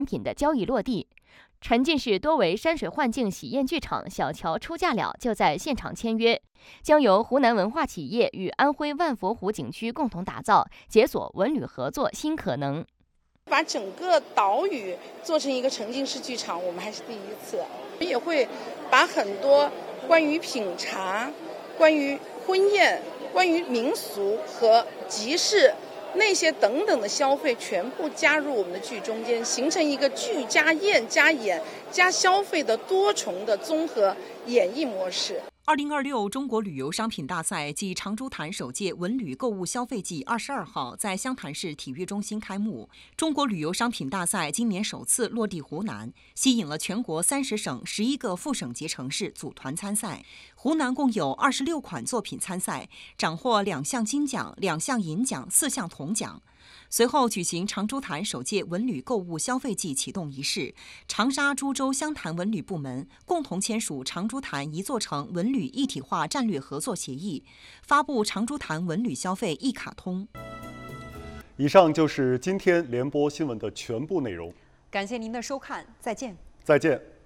品的交易落地。沉浸式多维山水幻境喜宴剧场《小乔出嫁了》就在现场签约，将由湖南文化企业与安徽万佛湖景区共同打造，解锁文旅合作新可能。 把整个岛屿做成一个沉浸式剧场，我们还是第一次，也会把很多关于品茶、关于婚宴、关于民俗和集市那些等等的消费全部加入我们的剧中间，形成一个剧加宴加演加消费的多重的综合演绎模式。 2026中国旅游商品大赛暨长株潭首届文旅购物消费季22号在湘潭市体育中心开幕。中国旅游商品大赛今年首次落地湖南，吸引了全国30省11个副省级城市组团参赛。湖南共有26款作品参赛，斩获2项金奖、2项银奖、4项铜奖。随后举行长株潭首届文旅购物消费季启动仪式，长沙、株洲、湘潭文旅部门共同签署长株潭一座城文旅一体化战略合作协议，发布长株潭文旅消费一卡通。 以上就是今天联播新闻的全部内容， 感谢您的收看，再见。 再见。